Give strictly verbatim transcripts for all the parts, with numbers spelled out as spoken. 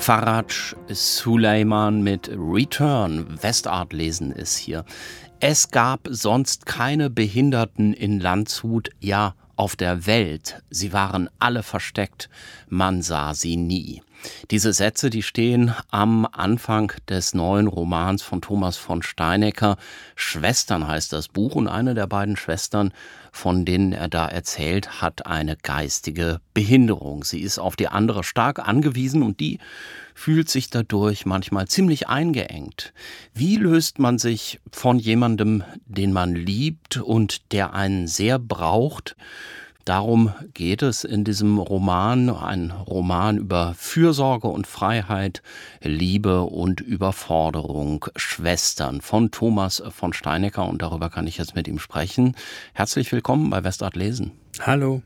Faraj Suleiman mit Return. Westart lesen ist hier. Es gab sonst keine Behinderten in Landshut, ja, auf der Welt. Sie waren alle versteckt. Man sah sie nie. Diese Sätze, die stehen am Anfang des neuen Romans von Thomas von Steinecker. Schwestern heißt das Buch, und eine der beiden Schwestern, von denen er da erzählt, hat eine geistige Behinderung. Sie ist auf die andere stark angewiesen und die fühlt sich dadurch manchmal ziemlich eingeengt. Wie löst man sich von jemandem, den man liebt und der einen sehr braucht? Darum geht es in diesem Roman, ein Roman über Fürsorge und Freiheit, Liebe und Überforderung, Schwestern von Thomas von Steinecker, und darüber kann ich jetzt mit ihm sprechen. Herzlich willkommen bei Westart lesen. Hallo.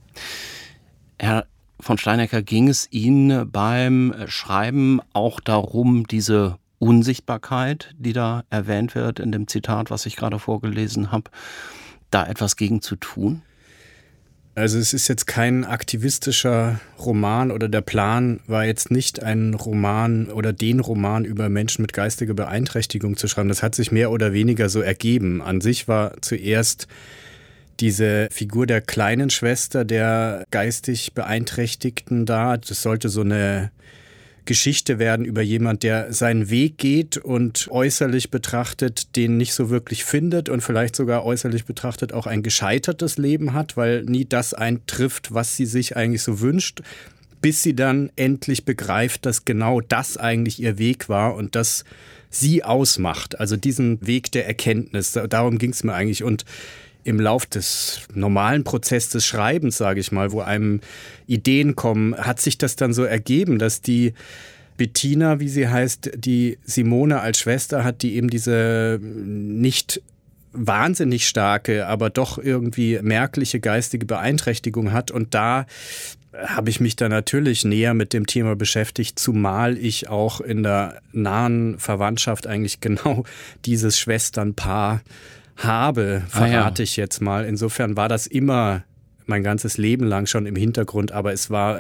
Herr von Steinecker, ging es Ihnen beim Schreiben auch darum, diese Unsichtbarkeit, die da erwähnt wird in dem Zitat, was ich gerade vorgelesen habe, da etwas gegen zu tun? Also es ist jetzt kein aktivistischer Roman, oder der Plan war jetzt nicht, einen Roman oder den Roman über Menschen mit geistiger Beeinträchtigung zu schreiben. Das hat sich mehr oder weniger so ergeben. An sich war zuerst diese Figur der kleinen Schwester der geistig Beeinträchtigten da. Das sollte so eine Geschichte werden über jemand, der seinen Weg geht und äußerlich betrachtet den nicht so wirklich findet und vielleicht sogar äußerlich betrachtet auch ein gescheitertes Leben hat, weil nie das eintrifft, was sie sich eigentlich so wünscht, bis sie dann endlich begreift, dass genau das eigentlich ihr Weg war und das sie ausmacht. Also diesen Weg der Erkenntnis, darum ging es mir eigentlich. Und im Lauf des normalen Prozesses des Schreibens, sage ich mal, wo einem Ideen kommen, hat sich das dann so ergeben, dass die Bettina, wie sie heißt, die Simone als Schwester hat, die eben diese nicht wahnsinnig starke, aber doch irgendwie merkliche geistige Beeinträchtigung hat. Und da habe ich mich dann natürlich näher mit dem Thema beschäftigt, zumal ich auch in der nahen Verwandtschaft eigentlich genau dieses Schwesternpaar habe, verrate ich jetzt mal. Insofern war das immer mein ganzes Leben lang schon im Hintergrund, aber es war,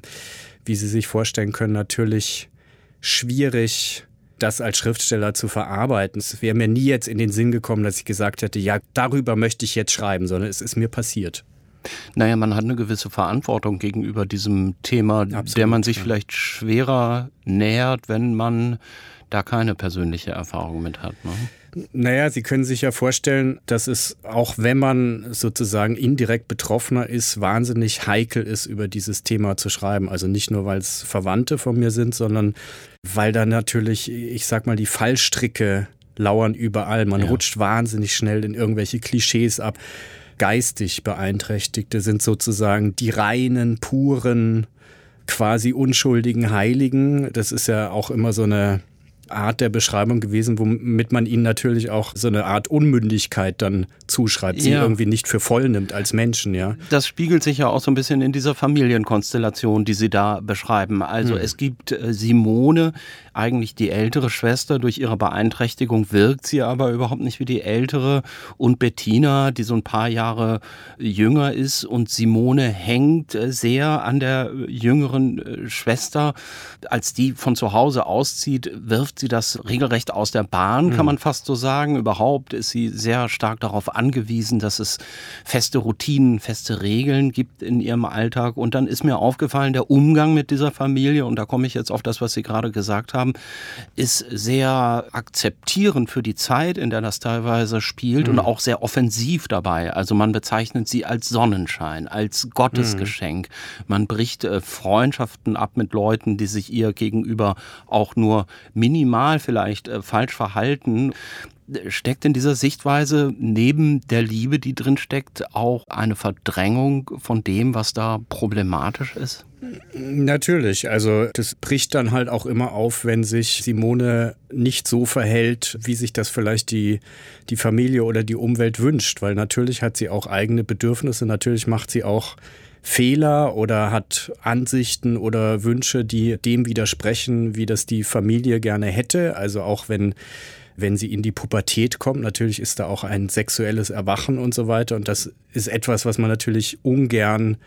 wie Sie sich vorstellen können, natürlich schwierig, das als Schriftsteller zu verarbeiten. Es wäre mir nie jetzt in den Sinn gekommen, dass ich gesagt hätte, ja, darüber möchte ich jetzt schreiben, sondern es ist mir passiert. Naja, man hat eine gewisse Verantwortung gegenüber diesem Thema, Absolut, der man sich ja. vielleicht schwerer nähert, wenn man da keine persönliche Erfahrung mit hat, ne? Naja, Sie können sich ja vorstellen, dass es, auch wenn man sozusagen indirekt Betroffener ist, wahnsinnig heikel ist, über dieses Thema zu schreiben. Also nicht nur, weil es Verwandte von mir sind, sondern weil da natürlich, ich sag mal, die Fallstricke lauern überall. Man ja. rutscht wahnsinnig schnell in irgendwelche Klischees ab. Geistig Beeinträchtigte sind sozusagen die reinen, puren, quasi unschuldigen Heiligen. Das ist ja auch immer so eine Art der Beschreibung gewesen, womit man ihnen natürlich auch so eine Art Unmündigkeit dann zuschreibt, sie ja. irgendwie nicht für voll nimmt als Menschen, ja. Das spiegelt sich ja auch so ein bisschen in dieser Familienkonstellation, die Sie da beschreiben. Also hm. es gibt Simone, eigentlich die ältere Schwester, durch ihre Beeinträchtigung wirkt sie aber überhaupt nicht wie die ältere, und Bettina, die so ein paar Jahre jünger ist, und Simone hängt sehr an der jüngeren Schwester. Als die von zu Hause auszieht, wirft sie das regelrecht aus der Bahn, kann man fast so sagen. Überhaupt ist sie sehr stark darauf angewiesen, dass es feste Routinen, feste Regeln gibt in ihrem Alltag. Und dann ist mir aufgefallen, der Umgang mit dieser Familie, und da komme ich jetzt auf das, was Sie gerade gesagt haben, ist sehr akzeptierend für die Zeit, in der das teilweise spielt, mhm. und auch sehr offensiv dabei. Also man bezeichnet sie als Sonnenschein, als Gottesgeschenk. Mhm. Man bricht äh, Freundschaften ab mit Leuten, die sich ihr gegenüber auch nur minimal vielleicht äh, falsch verhalten. Steckt in dieser Sichtweise neben der Liebe, die drin steckt, auch eine Verdrängung von dem, was da problematisch ist? Natürlich, also das bricht dann halt auch immer auf, wenn sich Simone nicht so verhält, wie sich das vielleicht die, die Familie oder die Umwelt wünscht, weil natürlich hat sie auch eigene Bedürfnisse, natürlich macht sie auch Fehler oder hat Ansichten oder Wünsche, die dem widersprechen, wie das die Familie gerne hätte, also auch wenn wenn sie in die Pubertät kommt. Natürlich ist da auch ein sexuelles Erwachen und so weiter. Und das ist etwas, was man natürlich ungern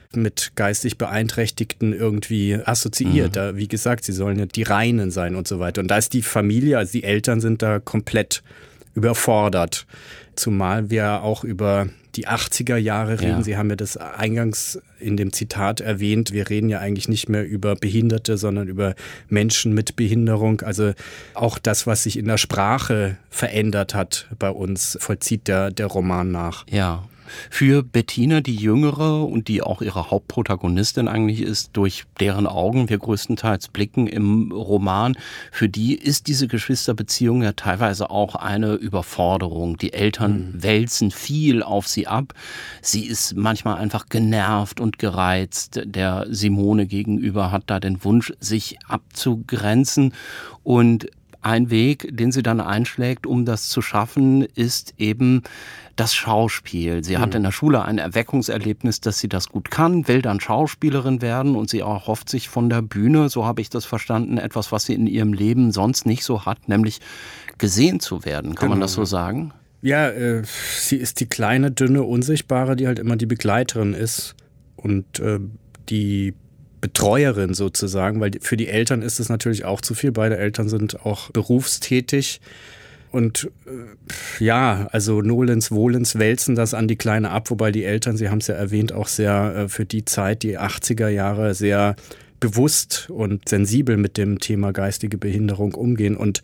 mit geistig Beeinträchtigten irgendwie assoziiert. Mhm. Da, wie gesagt, sie sollen ja die Reinen sein und so weiter. Und da ist die Familie, also die Eltern sind da komplett überfordert. Zumal wir auch über die achtziger Jahre reden. Ja. Sie haben ja das eingangs in dem Zitat erwähnt. Wir reden ja eigentlich nicht mehr über Behinderte, sondern über Menschen mit Behinderung. Also auch das, was sich in der Sprache verändert hat bei uns, vollzieht der, der Roman nach. Ja. Für Bettina, die Jüngere und die auch ihre Hauptprotagonistin eigentlich ist, durch deren Augen wir größtenteils blicken im Roman, für die ist diese Geschwisterbeziehung ja teilweise auch eine Überforderung. Die Eltern mhm. wälzen viel auf sie ab. Sie ist manchmal einfach genervt und gereizt. Der Simone gegenüber hat da den Wunsch, sich abzugrenzen. Und ein Weg, den sie dann einschlägt, um das zu schaffen, ist eben das Schauspiel. Sie mhm. hat in der Schule ein Erweckungserlebnis, dass sie das gut kann, will dann Schauspielerin werden und sie erhofft sich von der Bühne, so habe ich das verstanden, etwas, was sie in ihrem Leben sonst nicht so hat, nämlich gesehen zu werden. Kann genau. man das so sagen? Ja, äh, sie ist die kleine, dünne, unsichtbare, die halt immer die Begleiterin ist und äh, die Betreuerin sozusagen, weil für die Eltern ist es natürlich auch zu viel. Beide Eltern sind auch berufstätig. Und äh, ja, also Nolens, Wohlens wälzen das an die Kleine ab, wobei die Eltern, Sie haben es ja erwähnt, auch sehr äh, für die Zeit, die achtziger Jahre, sehr bewusst und sensibel mit dem Thema geistige Behinderung umgehen. Und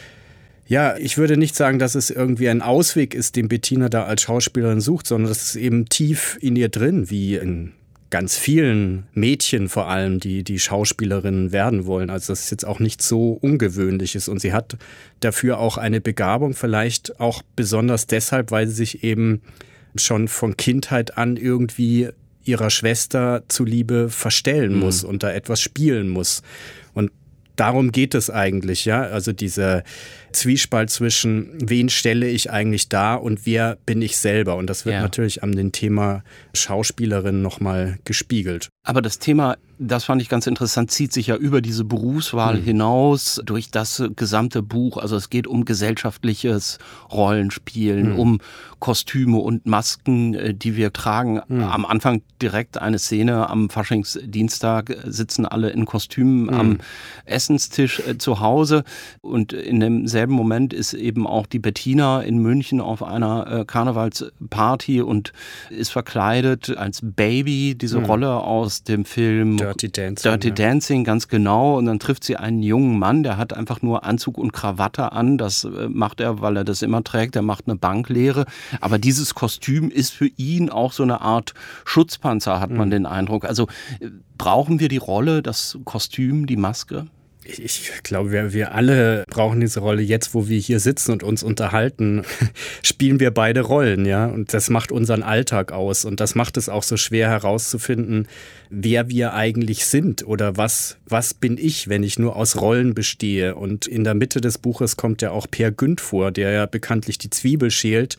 ja, ich würde nicht sagen, dass es irgendwie ein Ausweg ist, den Bettina da als Schauspielerin sucht, sondern das ist eben tief in ihr drin, wie in ganz vielen Mädchen vor allem, die die Schauspielerinnen werden wollen. Also das ist jetzt auch nicht so Ungewöhnliches. Und sie hat dafür auch eine Begabung, vielleicht auch besonders deshalb, weil sie sich eben schon von Kindheit an irgendwie ihrer Schwester zuliebe verstellen muss mhm. und da etwas spielen muss. Und darum geht es eigentlich, ja. Also dieser Zwiespalt zwischen, wen stelle ich eigentlich dar und wer bin ich selber? Und das wird ja. natürlich an dem Thema Schauspielerin nochmal gespiegelt. Aber das Thema, das fand ich ganz interessant, zieht sich ja über diese Berufswahl hm. hinaus durch das gesamte Buch. Also es geht um gesellschaftliches Rollenspielen, hm. um Kostüme und Masken, die wir tragen. Hm. Am Anfang direkt eine Szene, am Faschingsdienstag sitzen alle in Kostümen hm. am Essenstisch zu Hause. Und in demselben Moment ist eben auch die Bettina in München auf einer Karnevalsparty und ist verkleidet als Baby, diese hm. Rolle aus dem Film Dirty Dancing. Dirty ja. Dancing, ganz genau. Und dann trifft sie einen jungen Mann, der hat einfach nur Anzug und Krawatte an. Das macht er, weil er das immer trägt. Er macht eine Banklehre. Aber dieses Kostüm ist für ihn auch so eine Art Schutzpanzer, hat man mhm. den Eindruck. Also brauchen wir die Rolle, das Kostüm, die Maske? Ich glaube, wir, wir alle brauchen diese Rolle. Jetzt, wo wir hier sitzen und uns unterhalten, spielen wir beide Rollen, ja. Und das macht unseren Alltag aus. Und das macht es auch so schwer herauszufinden, wer wir eigentlich sind oder was, was bin ich, wenn ich nur aus Rollen bestehe. Und in der Mitte des Buches kommt ja auch Peer Gynt vor, der ja bekanntlich die Zwiebel schält.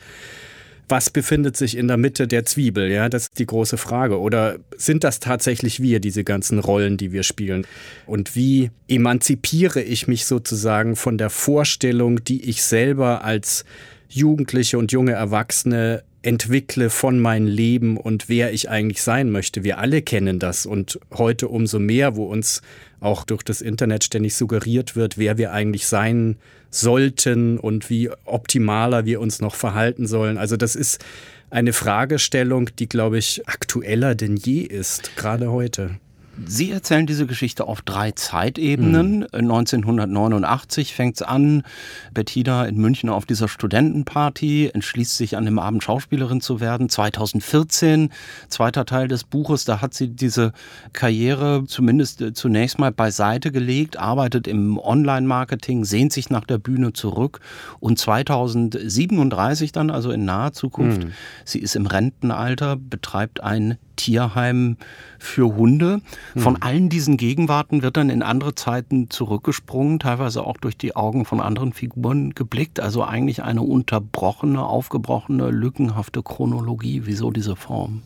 Was befindet sich in der Mitte der Zwiebel? Ja, das ist die große Frage. Oder sind das tatsächlich wir, diese ganzen Rollen, die wir spielen? Und wie emanzipiere ich mich sozusagen von der Vorstellung, die ich selber als Jugendliche und junge Erwachsene entwickle von meinem Leben und wer ich eigentlich sein möchte? Wir alle kennen das und heute umso mehr, wo uns auch durch das Internet ständig suggeriert wird, wer wir eigentlich sein sollten und wie optimaler wir uns noch verhalten sollen. Also das ist eine Fragestellung, die, glaube ich, aktueller denn je ist, gerade heute. Sie erzählen diese Geschichte auf drei Zeitebenen. Mhm. neunzehnhundertneunundachtzig fängt es an. Bettina in München auf dieser Studentenparty entschließt sich an dem Abend Schauspielerin zu werden. zweitausendvierzehn, zweiter Teil des Buches, da hat sie diese Karriere zumindest zunächst mal beiseite gelegt, arbeitet im Online-Marketing, sehnt sich nach der Bühne zurück. Und zweitausendsiebenunddreißig dann, also in naher Zukunft, mhm. sie ist im Rentenalter, betreibt ein Tierheim für Hunde. Von hm. allen diesen Gegenwarten wird dann in andere Zeiten zurückgesprungen, teilweise auch durch die Augen von anderen Figuren geblickt. Also eigentlich eine unterbrochene, aufgebrochene, lückenhafte Chronologie. Wieso diese Form?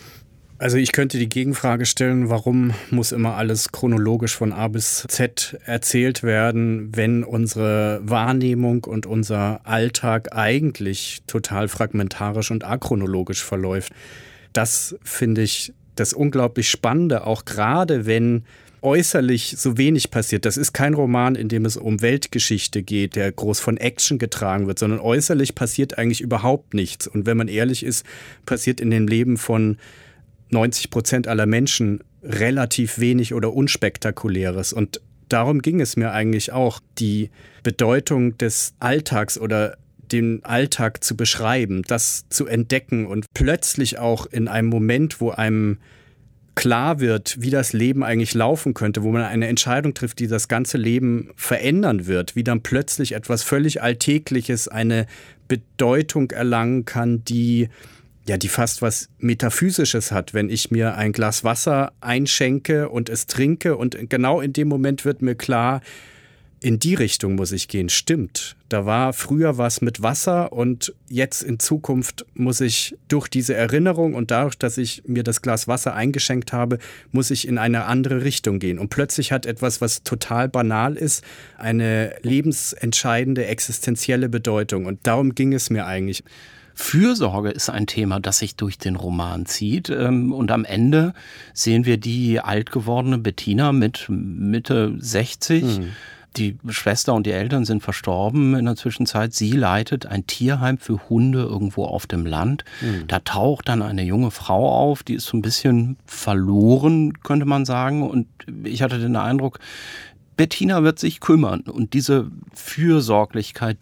Also ich könnte die Gegenfrage stellen, warum muss immer alles chronologisch von A bis Z erzählt werden, wenn unsere Wahrnehmung und unser Alltag eigentlich total fragmentarisch und achronologisch verläuft. Das, finde ich, das unglaublich Spannende, auch gerade wenn äußerlich so wenig passiert. Das ist kein Roman, in dem es um Weltgeschichte geht, der groß von Action getragen wird, sondern äußerlich passiert eigentlich überhaupt nichts. Und wenn man ehrlich ist, passiert in dem Leben von neunzig Prozent aller Menschen relativ wenig oder Unspektakuläres. Und darum ging es mir eigentlich auch, die Bedeutung des Alltags oder den Alltag zu beschreiben, das zu entdecken und plötzlich auch in einem Moment, wo einem klar wird, wie das Leben eigentlich laufen könnte, wo man eine Entscheidung trifft, die das ganze Leben verändern wird, wie dann plötzlich etwas völlig Alltägliches eine Bedeutung erlangen kann, die ja, die fast was Metaphysisches hat, wenn ich mir ein Glas Wasser einschenke und es trinke und genau in dem Moment wird mir klar, in die Richtung muss ich gehen. Stimmt, da war früher was mit Wasser und jetzt in Zukunft muss ich durch diese Erinnerung und dadurch, dass ich mir das Glas Wasser eingeschenkt habe, muss ich in eine andere Richtung gehen. Und plötzlich hat etwas, was total banal ist, eine lebensentscheidende, existenzielle Bedeutung. Und darum ging es mir eigentlich. Fürsorge ist ein Thema, das sich durch den Roman zieht. Und am Ende sehen wir die alt gewordene Bettina mit Mitte sechzig. Mhm. Die Schwester und die Eltern sind verstorben in der Zwischenzeit. Sie leitet ein Tierheim für Hunde irgendwo auf dem Land. Mhm. Da taucht dann eine junge Frau auf, die ist so ein bisschen verloren, könnte man sagen. Und ich hatte den Eindruck, Bettina wird sich kümmern. Und diese Fürsorglichkeit,